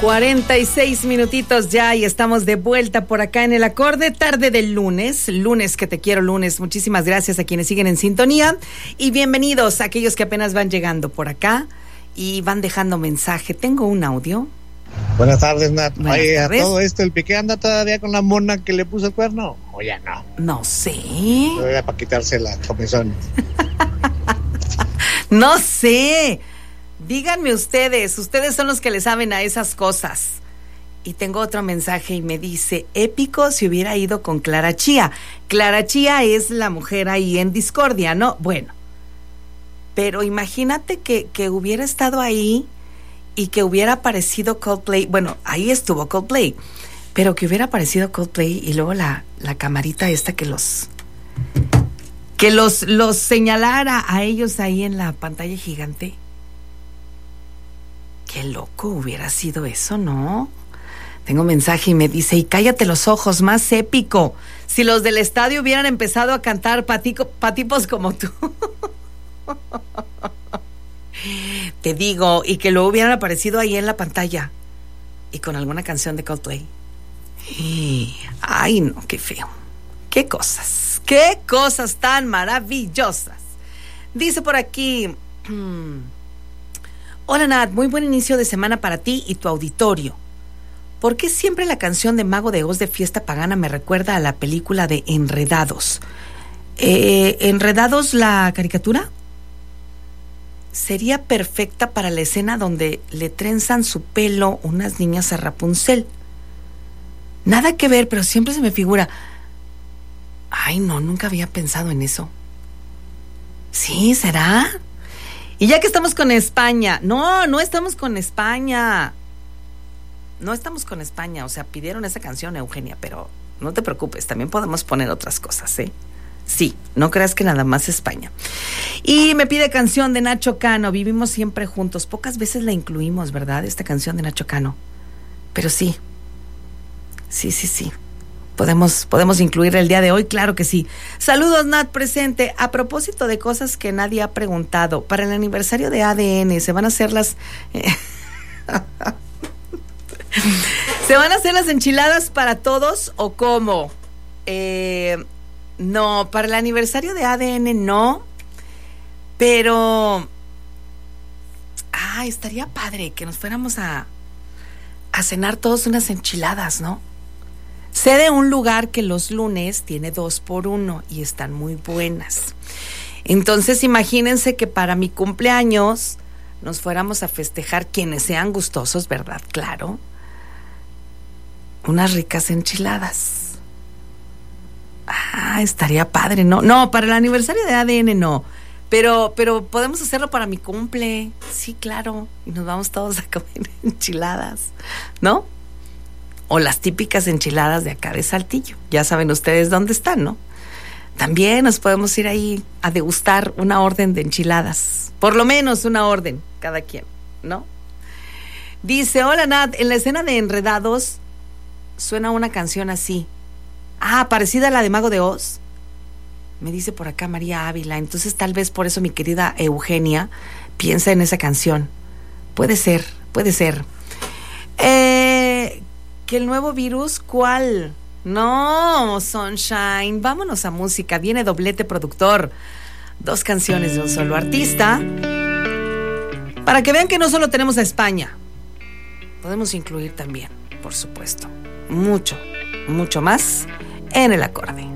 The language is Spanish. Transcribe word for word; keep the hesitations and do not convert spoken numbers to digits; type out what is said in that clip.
cuarenta y seis minutitos ya y estamos de vuelta por acá en el acorde, tarde del lunes, lunes que te quiero lunes. Muchísimas gracias a quienes siguen en sintonía y bienvenidos a aquellos que apenas van llegando por acá y van dejando mensaje. Tengo un audio. Buenas tardes, Nat. Buenas Oye, tardes. a todo esto, ¿el Piqué anda todavía con la mona que le puso el cuerno? O ya no. No sé. Era para quitarse la comezón. No sé. Díganme ustedes, ustedes son los que le saben a esas cosas. Y tengo otro mensaje y me dice, épico si hubiera ido con Clara Chía. Clara Chía es la mujer ahí en discordia, ¿no? Bueno, pero imagínate que, que hubiera estado ahí y que hubiera aparecido Coldplay. Bueno, ahí estuvo Coldplay, pero que hubiera aparecido Coldplay y luego la, la camarita esta que los... que los, los señalara a ellos ahí en la pantalla gigante. Qué loco hubiera sido eso, ¿no? Tengo un mensaje y me dice, y cállate los ojos, más épico. Si los del estadio hubieran empezado a cantar patico, patipos como tú. Te digo, y que lo hubieran aparecido ahí en la pantalla. Y con alguna canción de Coldplay. Ay, no, qué feo. Qué cosas, qué cosas tan maravillosas. Dice por aquí... Hola Nat, muy buen inicio de semana para ti y tu auditorio. ¿Por qué siempre la canción de Mago de Oz de Fiesta Pagana me recuerda a la película de Enredados? Eh, ¿Enredados la caricatura? Sería perfecta para la escena donde le trenzan su pelo unas niñas a Rapunzel. Nada que ver, pero siempre se me figura. Ay, no, nunca había pensado en eso. ¿Sí, será? Y ya que estamos con España, no, no estamos con España, no estamos con España, o sea, pidieron esa canción, Eugenia, pero no te preocupes, también podemos poner otras cosas, ¿eh? Sí, no creas que nada más España. Y me pide canción de Nacho Cano, Vivimos Siempre Juntos, pocas veces la incluimos, ¿verdad? Esta canción de Nacho Cano, pero sí, sí, sí, sí. Podemos, podemos incluirla el día de hoy, claro que sí. Saludos, Nat, presente. A propósito de cosas que nadie ha preguntado, para el aniversario de A D N, ¿se van a hacer las... Eh, ¿se van a hacer las enchiladas para todos o cómo? Eh, no, para el aniversario de A D N no, pero... Ah, estaría padre que nos fuéramos a, a cenar todos unas enchiladas, ¿no? Sé de un lugar que los lunes tiene dos por uno y están muy buenas. Entonces imagínense que para mi cumpleaños nos fuéramos a festejar, quienes sean gustosos, ¿verdad? Claro. Unas ricas enchiladas. Ah, estaría padre, ¿no? No, para el aniversario de A D N no. Pero, pero podemos hacerlo para mi cumple. Sí, claro. Y nos vamos todos a comer enchiladas, ¿no? O las típicas enchiladas de acá de Saltillo. Ya saben ustedes dónde están, ¿no? También nos podemos ir ahí a degustar una orden de enchiladas. Por lo menos una orden, cada quien, ¿no? Dice, hola Nat, en la escena de Enredados suena una canción así. Ah, parecida a la de Mago de Oz. Me dice por acá María Ávila. Entonces tal vez por eso mi querida Eugenia piensa en esa canción. Puede ser, puede ser. Eh... ¿Que el nuevo virus? ¿Cuál? No, Sunshine. Vámonos a música. Viene doblete productor. Dos canciones de un solo artista. Para que vean que no solo tenemos a España. Podemos incluir también, por supuesto, mucho, mucho más en el acorde.